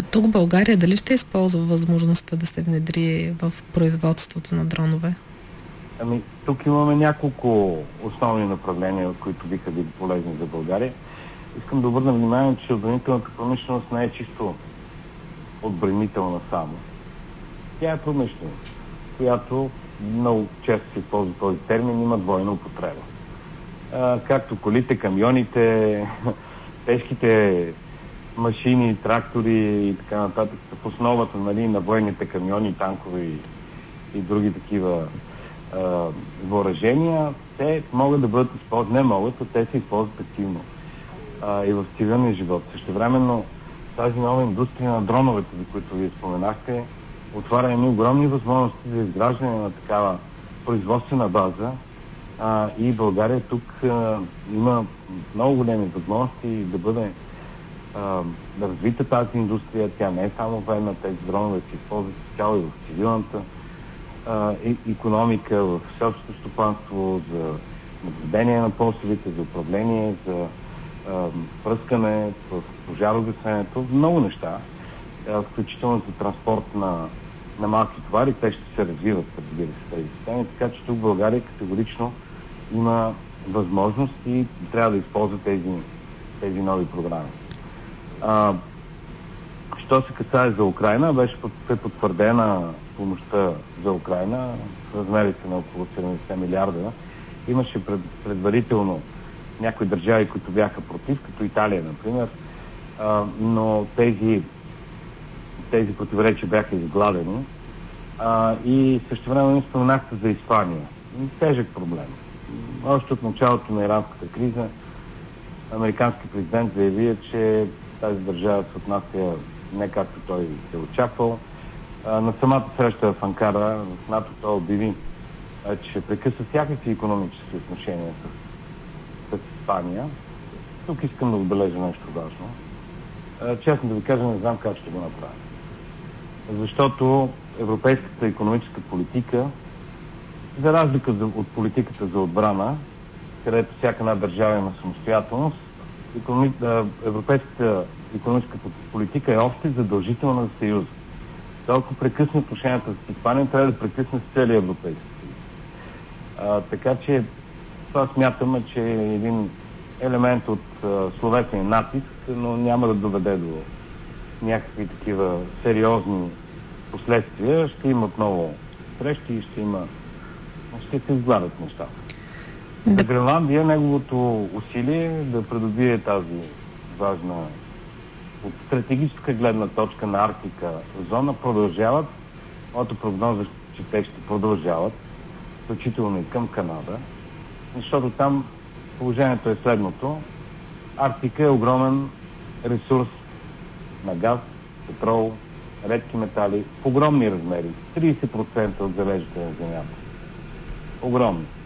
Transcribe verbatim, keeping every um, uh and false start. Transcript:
Тук в България дали ще използва възможността да се внедри в производството на дронове? Ами, тук имаме няколко основни направления, които биха били полезни за България. Искам да обърна внимание, че отбранителната промишленост не е чисто отбранителна само. Тя е промишленост, която много често се използва този термин, има двойна употреба. А, както колите, камионите, тежките машини, трактори и така нататък, в основата, нали, на военните камиони, танкове и, и други такива а, въоръжения, те могат да бъдат използвани, не могат, а те се използват активно а, и в цивилния живот. Същевременно тази нова индустрия на дроновете, за които вие споменахте, отваря едни огромни възможности за изграждане на такава производствена база а, и България тук а, има много големи възможности да бъде а, да развита тази индустрия. Тя не е само военна, тези дронове се използват цяло и в цивилната а, и, икономика, в селското стопанство, за наблюдение на посевите, за управление, за а, пръскане, в пожарогасенето, много неща, а, включително за транспорт на, на малки товари. Те ще се развиват, разбира се, тези системи, така че тук в България категорично има възможност и трябва да използва тези, тези нови програми. А, що се касае за Украйна, беше потвърдена помощта за Украйна в размерите на около седемдесет милиарда. Имаше пред, предварително някои държави, които бяха против, като Италия, например, а, но тези, тези противоречия бяха изгладени. А, и също време не споменахте за Испания. Тежък проблем. Още от началото на иранската криза американски президент заяви, че тази държава се отнася не както той се очаквал. А, на самата среща в Анкара, в НАТО, той обяви, а, че прекъсва всякакви икономически отношения с, с Испания. Тук искам да отбележа нещо важно. А, честно да ви кажа, не знам как ще го направя. Защото европейската икономическа политика, за разлика от политиката за отбрана, където всяка една държава има самостоятелност, економи... европейската икономическа политика е обща и задължителна за Съюза. Толкова прекъсне отношенията с Испания, трябва да прекъсне с целия Европейски съюз. А, така че това смятаме, че е един елемент от а, словесен натиск, но няма да доведе до някакви такива сериозни последствия. Ще има отново срещи и ще има ще се изгладят нещата. За Гренландия неговото усилие да придобие тази важна от стратегическа гледна точка на Арктика зона продължават. Моята прогноза, че те ще продължават, включително и към Канада, защото там положението е следното. Арктика е огромен ресурс на газ, петрол, редки метали в огромни размери. трийсет процента от залежите на Земята. Огромни.